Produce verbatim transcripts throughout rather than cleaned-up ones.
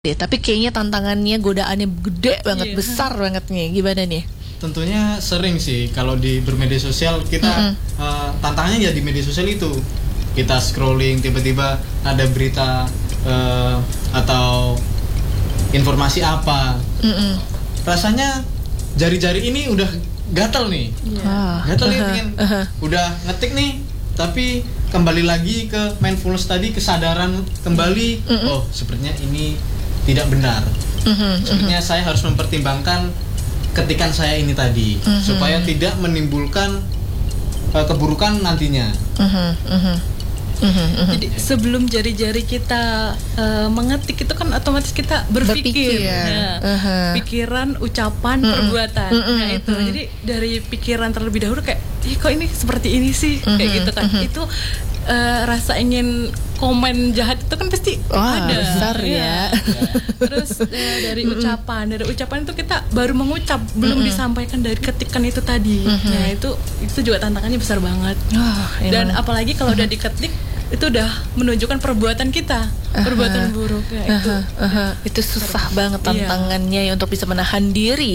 deh, tapi kayaknya tantangannya, godaannya gede banget, yeah. besar banget nih. Gimana nih? Tentunya sering sih kalau di bermedia sosial kita mm-hmm. uh, tantangannya ya di media sosial itu kita scrolling tiba-tiba ada berita uh, atau informasi apa, mm-hmm. rasanya jari-jari ini udah gatal nih, yeah. gatal nih, uh-huh. uh-huh. udah ngetik nih, tapi kembali lagi ke mindfulness tadi, kesadaran kembali, mm-hmm. oh sepertinya ini tidak benar. Mm-hmm, Sebenarnya mm-hmm. saya harus mempertimbangkan ketikan saya ini tadi, mm-hmm. supaya tidak menimbulkan uh, keburukan nantinya. Mm-hmm, mm-hmm. Mm-hmm. Jadi sebelum jari-jari kita uh, mengetik itu kan otomatis kita berpikir, berpikir. Ya. Uh-huh. Pikiran, ucapan, mm-hmm. perbuatan. Mm-hmm. Nah itu, mm-hmm. jadi dari pikiran terlebih dahulu kayak, eh kok ini seperti ini sih, mm-hmm. kayak gitu kan. Mm-hmm. Itu uh, rasa ingin komen jahat itu kan pasti Wah, ada. Besar ya. ya. Terus uh, dari mm-hmm. ucapan, dari ucapan itu kita baru mengucap, belum mm-hmm. disampaikan dari ketikan itu tadi. Mm-hmm. Nah itu itu juga tantangannya besar banget. Oh, dan apalagi kalau mm-hmm. udah diketik itu udah menunjukkan perbuatan kita, uh-huh. perbuatan buruk ya itu. Uh-huh. Uh-huh. Itu susah Ter- banget tantangannya iya. ya untuk bisa menahan diri.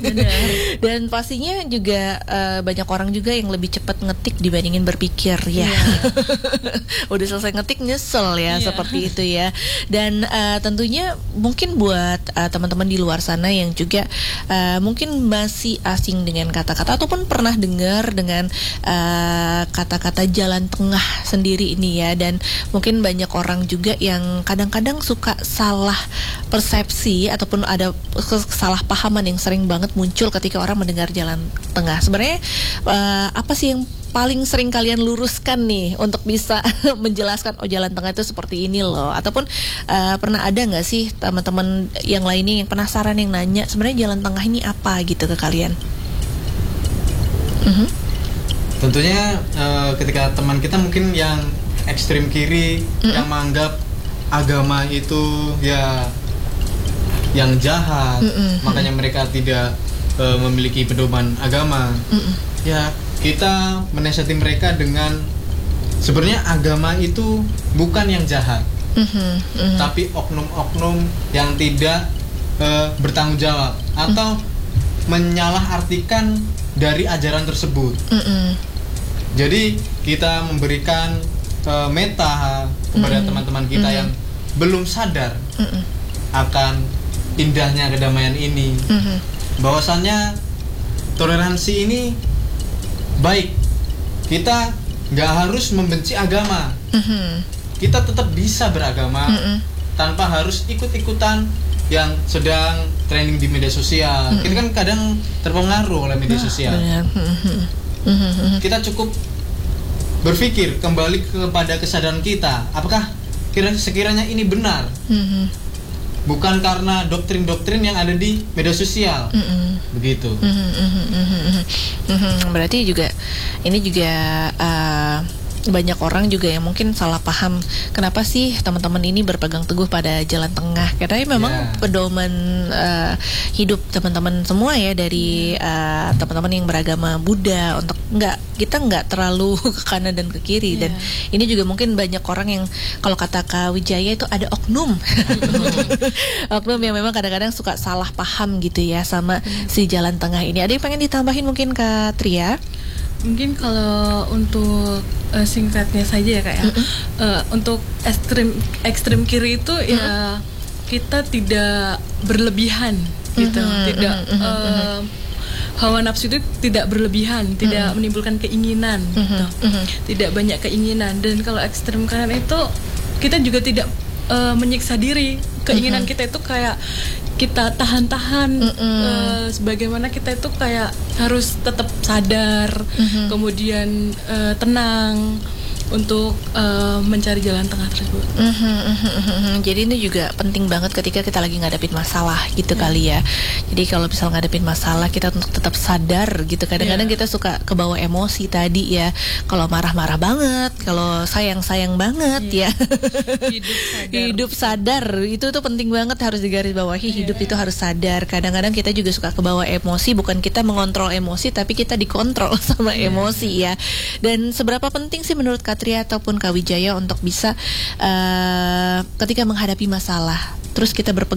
Dan pastinya juga uh, banyak orang juga yang lebih cepat ngetik dibandingin berpikir ya. Yeah. Udah selesai ngetik nyesel ya, yeah. seperti itu ya. Dan uh, tentunya mungkin buat uh, teman-teman di luar sana yang juga uh, mungkin masih asing dengan kata-kata ataupun pernah dengar dengan uh, kata-kata jalan tengah sendiri ini ya, dan mungkin banyak orang juga yang kadang-kadang suka salah persepsi ataupun ada kesalahpahaman yang sering banget muncul ketika orang mendengar jalan tengah. Sebenarnya uh, apa sih yang paling sering kalian luruskan nih untuk bisa menjelaskan oh jalan tengah itu seperti ini loh, ataupun uh, pernah ada nggak sih teman-teman yang lainnya yang penasaran yang nanya sebenarnya jalan tengah ini apa gitu ke kalian? Uh-huh. Tentunya uh, ketika teman kita mungkin yang ekstrem kiri, mm-hmm. yang menganggap agama itu ya yang jahat, mm-hmm. makanya mereka tidak uh, memiliki pedoman agama. Mm-hmm. Ya kita menasihati mereka dengan sebenarnya agama itu bukan yang jahat, mm-hmm. Mm-hmm. tapi oknum-oknum yang tidak uh, bertanggung jawab atau mm-hmm. menyalahartikan dari ajaran tersebut. Mm-hmm. Jadi kita memberikan Uh, meta kepada mm-hmm. teman-teman kita mm-hmm. yang belum sadar mm-hmm. akan indahnya kedamaian ini, mm-hmm. bahwasannya toleransi ini baik. Kita nggak harus membenci agama, mm-hmm. kita tetap bisa beragama mm-hmm. tanpa harus ikut-ikutan yang sedang trending di media sosial. Mm-hmm. Kita kan kadang terpengaruh oleh media sosial. Mm-hmm. Mm-hmm. Kita cukup berpikir kembali kepada kesadaran kita, apakah kira sekiranya ini benar, mm-hmm. bukan karena doktrin-doktrin yang ada di media sosial, mm-hmm. begitu. Mm-hmm. Mm-hmm. Mm-hmm. Berarti juga ini juga uh, banyak orang juga yang mungkin salah paham kenapa sih teman-teman ini berpegang teguh pada jalan tengah, karena memang yeah. pedoman uh, hidup teman-teman semua ya dari uh, teman-teman yang beragama Buddha untuk nggak kita nggak terlalu ke kanan dan ke kiri, yeah. dan ini juga mungkin banyak orang yang kalau kata Kak Wijaya itu ada oknum oknum yang memang kadang-kadang suka salah paham gitu ya sama mm. si jalan tengah ini. Ada yang pengen ditambahin mungkin Kak Tria? Mungkin kalau untuk uh, singkatnya saja ya Kak ya, mm-hmm. uh, untuk ekstrem ekstrem kiri itu mm-hmm. ya kita tidak berlebihan gitu, mm-hmm. tidak mm-hmm. Uh, hawa nafsu itu tidak berlebihan, tidak mm-hmm. menimbulkan keinginan, mm-hmm. gitu. Mm-hmm. tidak banyak keinginan. Dan kalau ekstrem kanan itu kita juga tidak uh, menyiksa diri, keinginan mm-hmm. kita itu kayak kita tahan-tahan, uh, sebagaimana kita itu kayak harus tetap sadar, mm-hmm. kemudian uh, tenang untuk uh, mencari jalan tengah tersebut. Mm-hmm, mm-hmm. Jadi ini juga penting banget ketika kita lagi ngadepin masalah gitu yeah. kali ya. Jadi kalau misal ngadepin masalah kita untuk tetap sadar gitu. Kadang-kadang yeah. kita suka kebawa emosi tadi ya. Kalau marah-marah banget, kalau sayang-sayang banget yeah. ya. Hidup sadar. Hidup sadar itu tuh penting banget, harus digarisbawahi. Yeah. Hidup itu harus sadar. Kadang-kadang kita juga suka kebawa emosi, bukan kita mengontrol emosi, tapi kita dikontrol sama yeah. emosi ya. Dan seberapa penting sih menurut Kak Tria ataupun Kak Wijaya untuk bisa uh, ketika menghadapi masalah terus kita berpegang